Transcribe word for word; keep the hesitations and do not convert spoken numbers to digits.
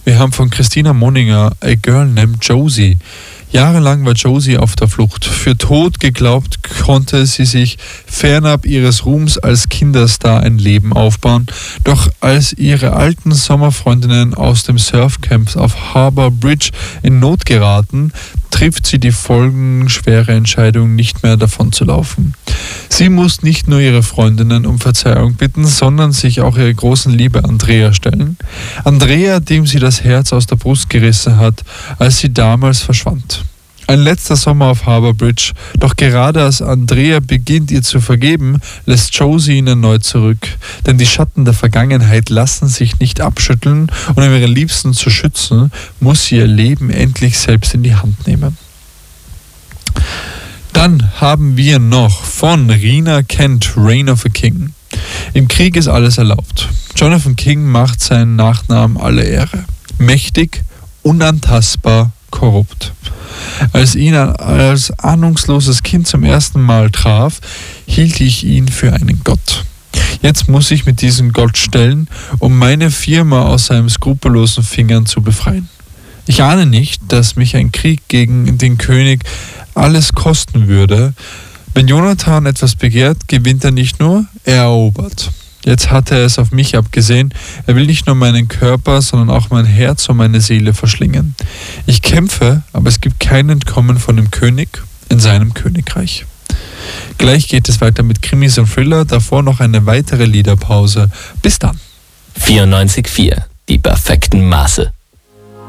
Wir haben von Christina Moninger A Girl Named Josie. Jahrelang war Josie auf der Flucht. Für tot geglaubt, konnte sie sich fernab ihres Ruhms als Kinderstar ein Leben aufbauen. Doch als ihre alten Sommerfreundinnen aus dem Surfcamp auf Harbour Bridge in Not geraten, trifft sie die folgenschwere Entscheidung, nicht mehr davon zu laufen. Sie muss nicht nur ihre Freundinnen um Verzeihung bitten, sondern sich auch ihrer großen Liebe Andrea stellen. Andrea, dem sie das Herz aus der Brust gerissen hat, als sie damals verschwand. Ein letzter Sommer auf Harbour Bridge, doch gerade als Andrea beginnt, ihr zu vergeben, lässt Josie ihn erneut zurück. Denn die Schatten der Vergangenheit lassen sich nicht abschütteln und um ihre Liebsten zu schützen, muss sie ihr Leben endlich selbst in die Hand nehmen. Dann haben wir noch von Rina Kent Reign of a King. Im Krieg ist alles erlaubt. Jonathan King macht seinen Nachnamen alle Ehre. Mächtig, unantastbar, korrupt. Als ihn als ahnungsloses Kind zum ersten Mal traf, hielt ich ihn für einen Gott. Jetzt muss ich mit diesem Gott stellen, um meine Firma aus seinen skrupellosen Fingern zu befreien. Ich ahne nicht, dass mich ein Krieg gegen den König alles kosten würde. Wenn Jonathan etwas begehrt, gewinnt er nicht nur, er erobert. Jetzt hat er es auf mich abgesehen. Er will nicht nur meinen Körper, sondern auch mein Herz und meine Seele verschlingen. Ich kämpfe, aber es gibt kein Entkommen von dem König in seinem Königreich. Gleich geht es weiter mit Krimis und Thriller, davor noch eine weitere Liederpause. Bis dann. vierundneunzig Komma vier, die perfekten Maße.